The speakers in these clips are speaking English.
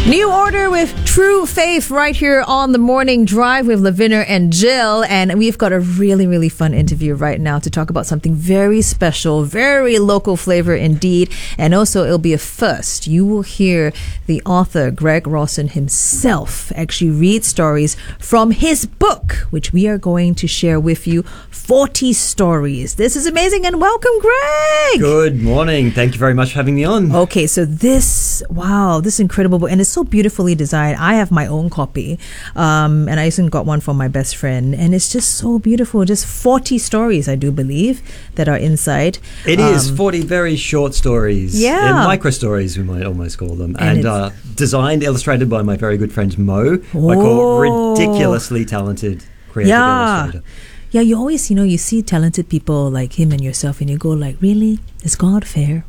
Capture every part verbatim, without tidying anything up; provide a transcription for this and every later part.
New Order with True Faith right here on the Morning Drive with Lavina and Jill. And we've got a really, really fun interview right now to talk about something very special, very local flavor indeed. And also it'll be a first. You will hear the author, Greg Rawson himself, actually read stories from his book, which we are going to share with you, forty stories. This is amazing, and welcome, Greg! Good morning. Thank you very much for having me on. Okay, so this, wow, this incredible book, and it's so beautifully designed. I have my own copy, um, and I even got one from my best friend, and it's just so beautiful. Just forty stories, I do believe, that are inside. It um, is forty very short stories, yeah, and micro stories, we might almost call them, and, and uh, designed, illustrated by my very good friend Mo, oh. I call ridiculously talented creative yeah. illustrator. Yeah, you always, you know, you see talented people like him and yourself, and you go like, really? Is God fair?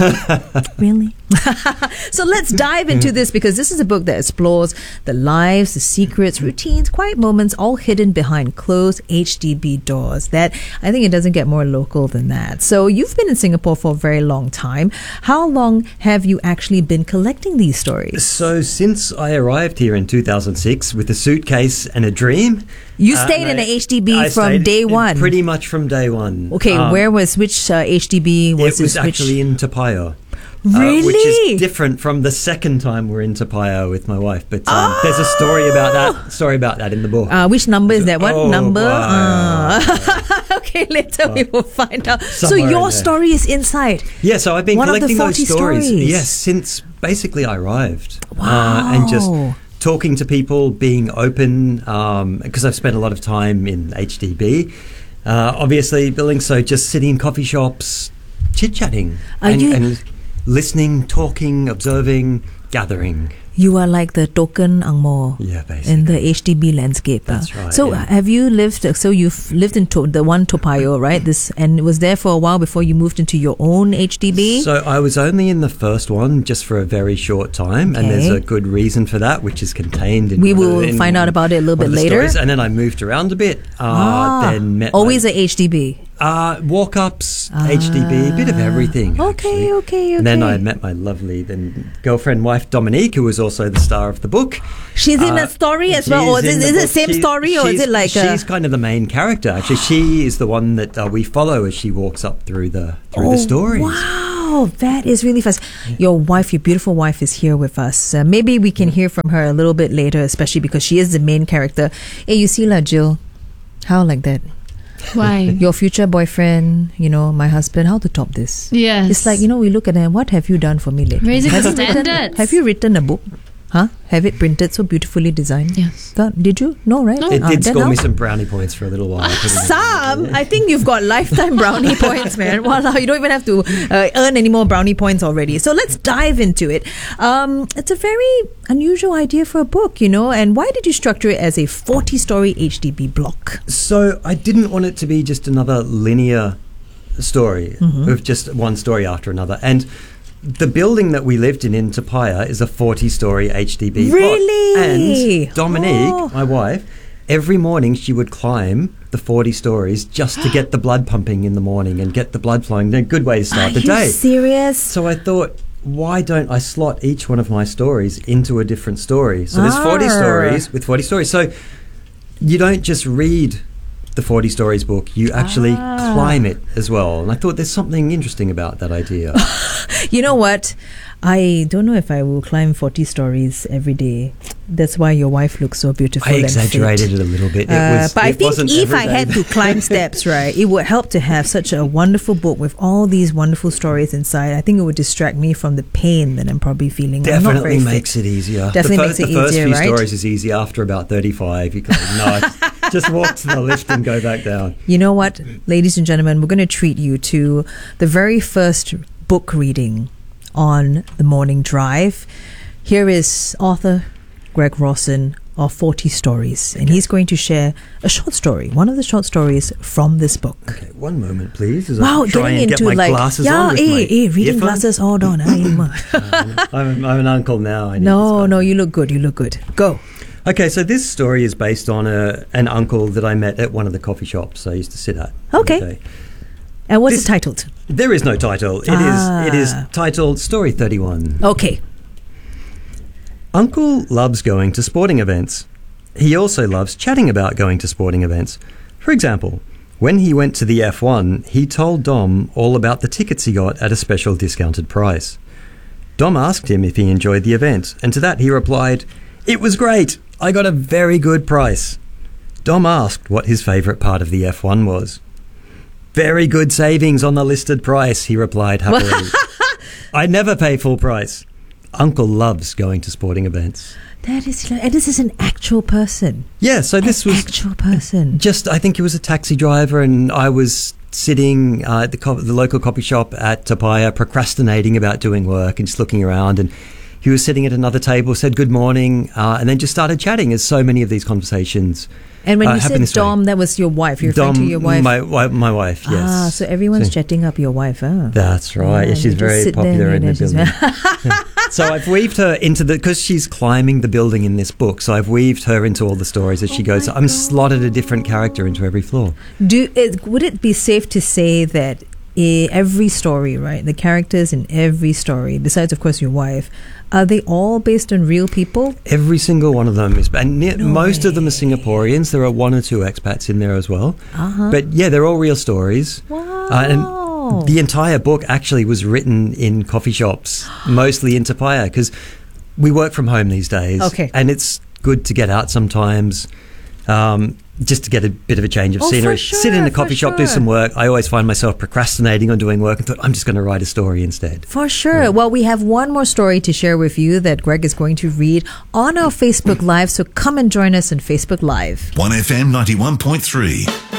Really? So let's dive into this, because this is a book that explores the lives, the secrets, routines, quiet moments, all hidden behind closed H D B doors. That, I think it doesn't get more local than that. So you've been in Singapore for a very long time. How long have you actually been collecting these stories? So since I arrived here in two thousand six with a suitcase and a dream. You stayed uh, in the H D B I from day one? Pretty much from day one. Okay, um, where was, which uh, H D B was it? It was this, actually which? in Topayo. Really? Uh, which is different from the second time we're in Topayo with my wife. But um, oh! there's a story about that Story about that in the book. Uh, which number is that? What oh, number? Wow. Uh, okay, later uh, we will find out. So your in story is inside. Yeah, so I've been One collecting those stories, stories. Yes, since basically I arrived. Wow. Uh, and just talking to people, being open, because um, I've spent a lot of time in H D B. Uh, obviously, building, so just sitting in coffee shops, chit-chatting. Are and, you... and listening, talking, observing, gathering. You are like the token Ang Mo yeah, basically. in the H D B landscape. That's uh. right. So yeah. have you lived, so you've lived in to, the one Topayo, right? This, and was there for a while before you moved into your own H D B? So I was only in the first one just for a very short time, okay. and there's a good reason for that, which is contained in We will in find out about it a little bit later. Stories. And then I moved around a bit. Uh, ah, then met always my, a H D B? Uh, walk-ups, ah, H D B, a bit of everything. Okay, actually. okay, okay. And then I met my lovely then girlfriend, wife Dominique, who was also the star of the book. She's in uh, a story as well, or is it, is it the same she, story, or is it like she's a... kind of the main character. Actually, she is the one that uh, we follow as she walks up through the through oh, the stories. Wow, that is really fast. Your wife, your beautiful wife, is here with us. Uh, maybe we can hear from her a little bit later, especially because she is the main character. Hey, you see, la Jill, how like that? Why? Your future boyfriend, you know, my husband, how to top this? Yes. It's like, you know, we look at them, what have you done for me lately? Raising have the you standards. Written, have you written a book? Huh? Have it printed so beautifully designed? Yes. God, did you? No, right? No. It uh, did score how? me some brownie points for a little while. Some? I think you've got lifetime brownie points, man. Wow, you don't even have to uh, earn any more brownie points already. So let's dive into it. Um, it's a very unusual idea for a book, you know, and why did you structure it as a forty-story H D B block? So I didn't want it to be just another linear story mm-hmm. with just one story after another. And the building that we lived in in Topayo is a forty-story H D B really? block. And Dominique, oh. my wife, every morning she would climb the forty stories just to get the blood pumping in the morning and get the blood flowing. A good way to start Are the you day. serious? So I thought, why don't I slot each one of my stories into a different story? So there's forty stories with forty stories. So you don't just read the forty stories book, you actually ah. climb it as well. And I thought there's something interesting about that idea. You know what? I don't know if I will climb forty stories every day. That's why your wife looks so beautiful. I exaggerated it a little bit. It uh, was, but it I think if I had to climb steps, right, it would help to have such a wonderful book with all these wonderful stories inside. I think it would distract me from the pain that I'm probably feeling. Definitely makes it easier. Definitely the makes it easier, The first easier, few right? stories is easy. After about thirty-five, you go, no, just walk to the lift and go back down. You know what, ladies and gentlemen, we're going to treat you to the very first book reading on the Morning Drive. Here is author Greg Rawson of forty stories, and he's going to share a short story, one of the short stories from this book. Okay, one moment, please. As wow, I try getting and into get my like glasses yeah, on with eh, my eh, reading earphones. glasses all on. I'm, I'm, I'm an uncle now. I need no, no, you look good. You look good. Go. Okay, so this story is based on a an uncle that I met at one of the coffee shops I used to sit at. Okay. And what's this, it titled? There is no title. It ah. is it is titled Story thirty-one. Okay. Uncle loves going to sporting events. He also loves chatting about going to sporting events. For example, when he went to the F one, he told Dom all about the tickets he got at a special discounted price. Dom asked him if he enjoyed the event, and to that he replied, "It was great. I got a very good price." Dom asked what his favourite part of the F one was. "Very good savings on the listed price," he replied happily. "I never pay full price." Uncle loves going to sporting events. That is, and this is an actual person. Yeah, so this an was actual person. just, I think he was a taxi driver, and I was sitting uh, at the, co- the local coffee shop at Tapaya procrastinating about doing work and just looking around, and he was sitting at another table, said good morning, uh, and then just started chatting, as so many of these conversations And when uh, you happen said this way. Dom, that was your wife. You're referring Dom, to your wife. My, wi- my wife, yes. Ah, so everyone's So- chatting up your wife, huh? That's right. Ah, Yeah, she's you just very sit there popular in and the she's- building. So I've weaved her into the, because she's climbing the building in this book, so I've weaved her into all the stories as she Oh goes. my I'm slotted a different character into every floor. Do it, would it be safe to say that eh, every story, right, the characters in every story, besides of course your wife, are they all based on real people? Every single one of them is, and ne- No most of them are way. Singaporeans. There are one or two expats in there as well. Uh-huh. But yeah, they're all real stories. Wow. Uh, and the entire book actually was written in coffee shops, mostly in Tapaya, because we work from home these days. Okay. And it's good to get out sometimes, um, just to get a bit of a change of Oh, scenery. for sure, Sit in a for coffee shop, do sure. some work. I always find myself procrastinating on doing work and thought, I'm just going to write a story instead. For sure. Well, we have one more story to share with you that Greg is going to read on our Facebook Live. So come and join us on Facebook Live. one F M ninety-one point three.